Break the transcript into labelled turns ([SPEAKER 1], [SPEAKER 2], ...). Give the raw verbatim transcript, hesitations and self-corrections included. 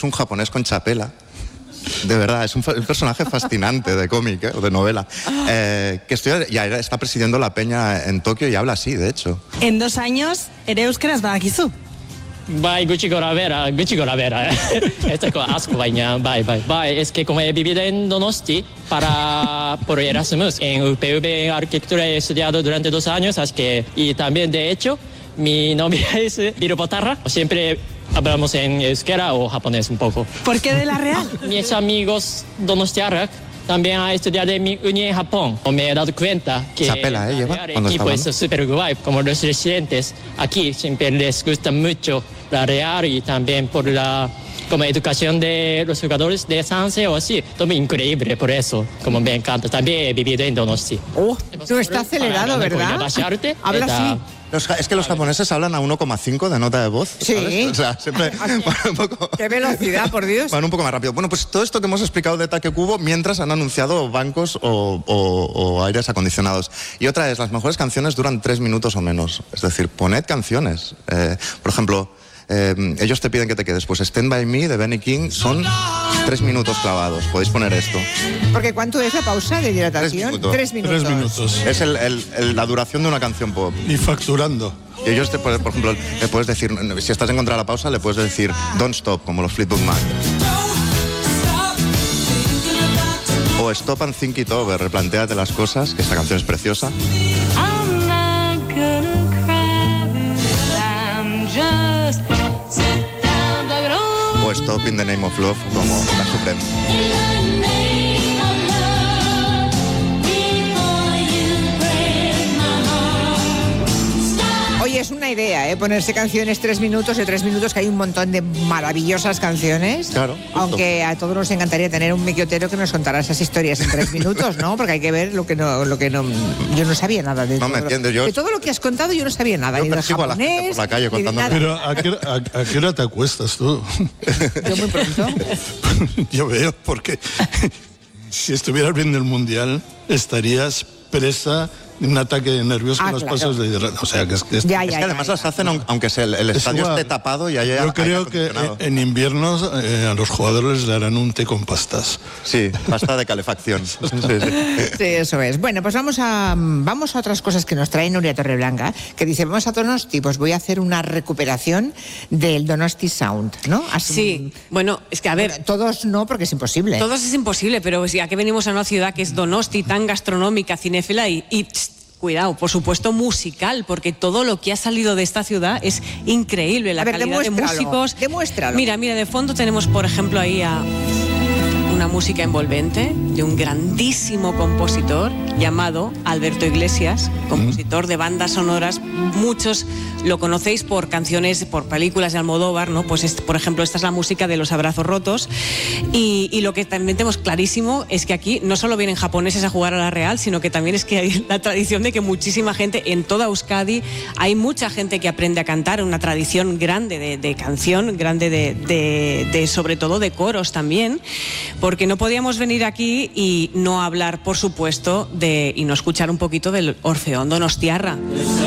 [SPEAKER 1] un japonés con chapela. De verdad, es un, un personaje fascinante de cómic, ¿eh? O de novela. Eh, que estoy, ya está presidiendo la peña en Tokio y habla así, de hecho.
[SPEAKER 2] En dos años, ere euskeraz badakizu.
[SPEAKER 3] Bai, gutxi gora bera, gutxi gora bera. Ez dago asko baina, bai, bai. Bai, es que como he vivido en Donosti para, por Erasmus, en U P V Arquitectura he estudiado durante dos años, así que, y también de hecho, mi novia es Birobotarra, siempre hablamos en euskera o japonés un poco.
[SPEAKER 2] ¿Por qué de La Real?
[SPEAKER 3] Mis amigos donostiarrak también han estudiado en mi uni en Japón. Me he dado cuenta que
[SPEAKER 1] Chapela, ¿eh? Lleva
[SPEAKER 3] el
[SPEAKER 1] cuando
[SPEAKER 3] equipo
[SPEAKER 1] está
[SPEAKER 3] es súper guay. Como los residentes aquí siempre les gusta mucho La Real y también por la como educación de los jugadores de Sanse o así. Todo increíble por eso, como me encanta. También he vivido en Donosti.
[SPEAKER 2] Oh, tú estás acelerado, ¿verdad? Habla así.
[SPEAKER 1] Los, es que los japoneses hablan a uno coma cinco de nota de voz.
[SPEAKER 2] Sí.
[SPEAKER 1] ¿Sabes? O sea, siempre van un poco...
[SPEAKER 2] ¡Qué velocidad, por Dios!
[SPEAKER 1] Van un poco más rápido. Bueno, pues todo esto que hemos explicado de Takekubo mientras han anunciado bancos o, o, o aires acondicionados. Y otra es, las mejores canciones duran tres minutos o menos. Es decir, poned canciones. Eh, por ejemplo, eh, ellos te piden que te quedes. Pues Stand By Me de Benny King son tres minutos clavados. Podéis poner esto.
[SPEAKER 2] Porque ¿cuánto es la pausa de hidratación?
[SPEAKER 1] Tres minutos.
[SPEAKER 2] Tres minutos.
[SPEAKER 4] Tres minutos.
[SPEAKER 1] Es el, el, el, la duración de una canción pop.
[SPEAKER 4] Y facturando.
[SPEAKER 1] Y ellos, te, por ejemplo, le puedes decir, si estás en contra de la pausa, le puedes decir Don't Stop, como los Fleetwood Mac. O Stop and Think It Over, replantéate las cosas, que esta canción es preciosa. O Stop in the Name of Love, como la Supreme.
[SPEAKER 2] Oye, es una idea, ¿eh? Ponerse canciones tres minutos de tres minutos, que hay un montón de maravillosas canciones.
[SPEAKER 1] Claro. Justo.
[SPEAKER 2] Aunque a todos nos encantaría tener un miquiotero que nos contara esas historias en tres minutos, ¿no? Porque hay que ver lo que no, lo que no. Yo no sabía nada de
[SPEAKER 1] No
[SPEAKER 2] todo.
[SPEAKER 1] me entiendo, yo.
[SPEAKER 2] De todo lo que has contado, yo no sabía nada.
[SPEAKER 1] Yo
[SPEAKER 2] Ni del
[SPEAKER 1] persigo a la gente
[SPEAKER 2] japonés,
[SPEAKER 1] por la calle
[SPEAKER 2] ni de
[SPEAKER 1] contándome.
[SPEAKER 2] nada.
[SPEAKER 4] Pero ¿a qué, a, a qué hora te acuestas tú?
[SPEAKER 2] Yo muy pronto.
[SPEAKER 4] Yo veo, porque si estuvieras viendo el Mundial, estarías presa de un ataque de nervios
[SPEAKER 2] Ah,
[SPEAKER 4] con los
[SPEAKER 2] claro.
[SPEAKER 4] pasos de hidratación. O sea, que es que es-
[SPEAKER 2] Ya,
[SPEAKER 1] Es
[SPEAKER 2] ya,
[SPEAKER 1] que además
[SPEAKER 2] ya,
[SPEAKER 1] las
[SPEAKER 2] ya.
[SPEAKER 1] hacen aun- aunque se- el, el
[SPEAKER 4] es
[SPEAKER 1] estadio
[SPEAKER 4] igual.
[SPEAKER 1] esté tapado y haya
[SPEAKER 4] Yo creo que
[SPEAKER 1] acondicionado.
[SPEAKER 4] en invierno eh, a los jugadores le harán un té con pastas.
[SPEAKER 1] Sí, pasta de calefacción. Sí, sí.
[SPEAKER 2] Sí, eso es. Bueno, pues vamos a vamos a otras cosas que nos trae Nuria Torreblanca, que dice, vamos a Donosti, pues voy a hacer una recuperación del Donosti Sound, ¿no? Así-
[SPEAKER 5] Sí, bueno, es que a ver,
[SPEAKER 2] Bueno, todos no, porque es imposible.
[SPEAKER 5] todos es imposible, pero si aquí venimos a una ciudad que es Donosti, tan gastronómica, cinéfila y, y tss, cuidado, por supuesto musical, porque todo lo que ha salido de esta ciudad es increíble, la
[SPEAKER 2] A ver,
[SPEAKER 5] calidad de
[SPEAKER 2] demuéstralo,
[SPEAKER 5] músicos.
[SPEAKER 2] demuéstralo.
[SPEAKER 5] Mira, mira, de fondo tenemos, por ejemplo, ahí a una música envolvente de un grandísimo compositor llamado Alberto Iglesias, compositor de bandas sonoras. Muchos lo conocéis por canciones, por películas de Almodóvar, ¿no? Pues es, por ejemplo, esta es la música de Los Abrazos Rotos. Y, y lo que también tenemos clarísimo es que aquí no solo vienen japoneses a jugar a la Real, sino que también es que hay la tradición de que muchísima gente en toda Euskadi, hay mucha gente que aprende a cantar, una tradición grande de, de canción, grande de, de, de sobre todo de coros también, porque no podíamos venir aquí y no hablar, por supuesto, de y no escuchar un poquito del Orfeón Donostiarra.